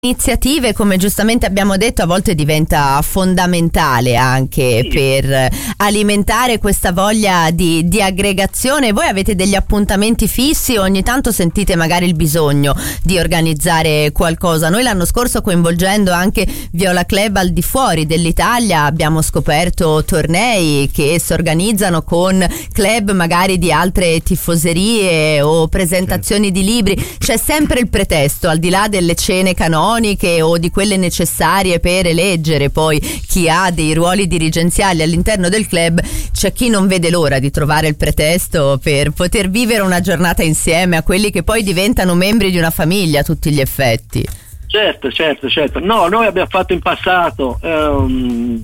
iniziative, come giustamente abbiamo detto, a volte diventa fondamentale anche per alimentare questa voglia di aggregazione. Voi avete degli appuntamenti fissi o ogni tanto sentite magari il bisogno di organizzare qualcosa? Noi l'anno scorso, coinvolgendo anche Viola Club al di fuori dell'Italia, abbiamo scoperto tornei che si organizzano con club magari di altre tifoserie o presentazioni di libri. C'è sempre il pretesto, al di là delle cene canoniche o di quelle necessarie per eleggere poi chi ha dei ruoli dirigenziali all'interno del club. C'è chi non vede l'ora di trovare il pretesto per poter vivere una giornata insieme a quelli che poi diventano membri di una famiglia a tutti gli effetti. Certo. No, noi abbiamo fatto in passato un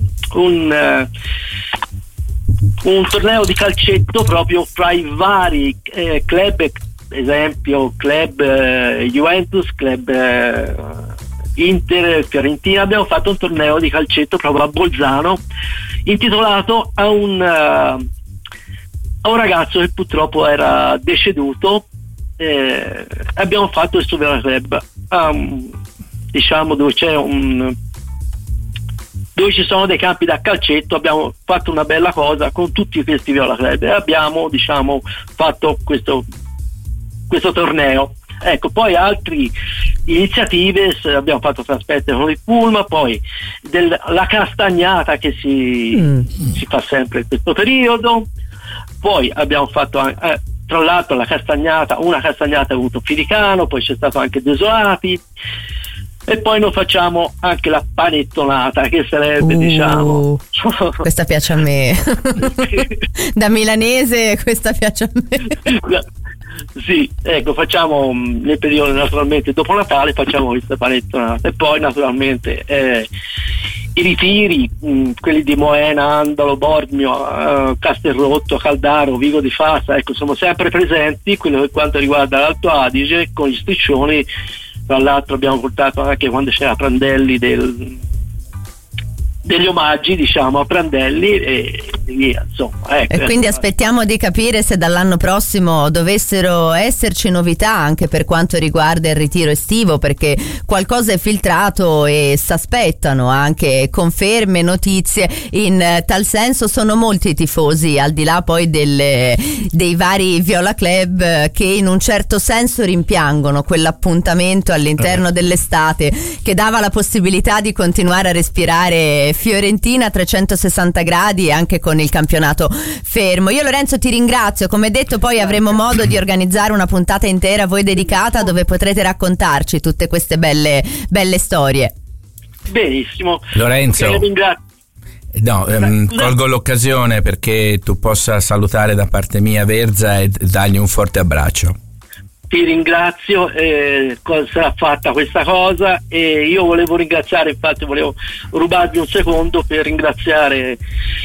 torneo di calcetto proprio fra i vari club, esempio club Juventus, club Inter, Fiorentina. Abbiamo fatto un torneo di calcetto proprio a Bolzano, intitolato a un ragazzo che purtroppo era deceduto. Abbiamo fatto questo Viola Club, diciamo, dove ci sono dei campi da calcetto. Abbiamo fatto una bella cosa con tutti questi Viola Club e abbiamo, diciamo, fatto questo torneo. Ecco, poi altre iniziative abbiamo fatto trasmettere con il Pulma, poi la castagnata che si fa sempre in questo periodo. Poi abbiamo fatto tra l'altro una castagnata ha avuto Filicano, poi c'è stato anche Desolati, e poi noi facciamo anche la panettonata, che sarebbe diciamo questa piace a me. Da milanese questa piace a me. Sì, ecco, facciamo nel periodo, naturalmente dopo Natale facciamo questa panettonata, e poi naturalmente i ritiri, quelli di Moena, Andalo, Bormio, Castelrotto, Caldaro, Vigo di Fassa, ecco, siamo sempre presenti. Quello per quanto riguarda l'Alto Adige, con gli striscioni. Tra l'altro abbiamo portato anche, quando c'era Prandelli, degli omaggi, diciamo, a Prandelli e via, insomma. Ecco. E quindi aspettiamo di capire se dall'anno prossimo dovessero esserci novità anche per quanto riguarda il ritiro estivo, perché qualcosa è filtrato e si aspettano anche conferme, notizie in tal senso. Sono molti i tifosi, al di là poi dei vari Viola Club, che in un certo senso rimpiangono quell'appuntamento all'interno dell'estate che dava la possibilità di continuare a respirare Fiorentina a 360 gradi anche con il campionato fermo. Io, Lorenzo, ti ringrazio. Come detto, poi avremo modo di organizzare una puntata intera a voi dedicata, dove potrete raccontarci tutte queste belle storie. Benissimo, Lorenzo. Colgo l'occasione perché tu possa salutare da parte mia Verza e dargli un forte abbraccio. Ti ringrazio, sarà fatta questa cosa, e io volevo ringraziare, infatti volevo rubarvi un secondo per ringraziare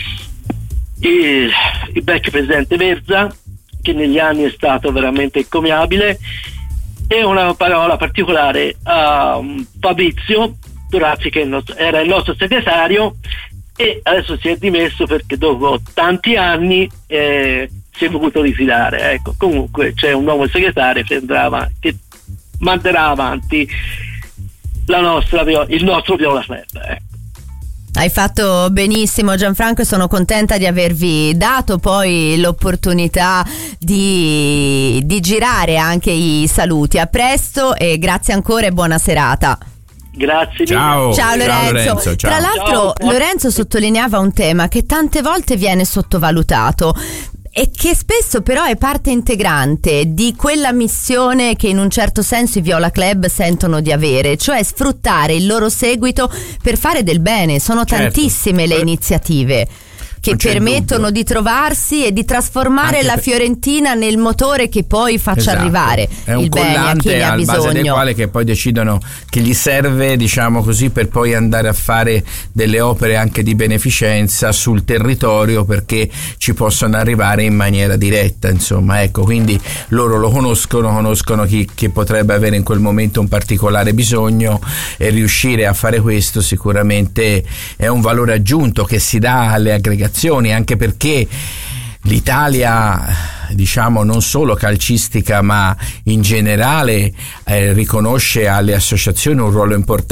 il vecchio presidente Verza, che negli anni è stato veramente encomiabile, e una parola particolare a Fabrizio Durazzi, che era il nostro segretario e adesso si è dimesso perché dopo tanti anni si è voluto ritirare. Ecco, comunque c'è un nuovo segretario che manderà avanti il nostro Viola Club. Hai fatto benissimo, Gianfranco, e sono contenta di avervi dato poi l'opportunità di girare anche i saluti. A presto e grazie ancora e buona serata. Grazie. Ciao Lorenzo. Tra l'altro, Lorenzo sottolineava un tema che tante volte viene sottovalutato e che spesso però è parte integrante di quella missione che in un certo senso i Viola Club sentono di avere, cioè sfruttare il loro seguito per fare del bene. Sono tantissime le iniziative che permettono di trovarsi e di trasformare la Fiorentina nel motore che poi faccia arrivare il bene a chi ne ha bisogno. Base del quale che poi decidono che gli serve, diciamo così, per poi andare a fare delle opere anche di beneficenza sul territorio, perché ci possono arrivare in maniera diretta, insomma, ecco. Quindi loro lo conoscono chi potrebbe avere in quel momento un particolare bisogno, e riuscire a fare questo sicuramente è un valore aggiunto che si dà alle aggregazioni, anche perché l'Italia, diciamo, non solo calcistica ma in generale riconosce alle associazioni un ruolo importante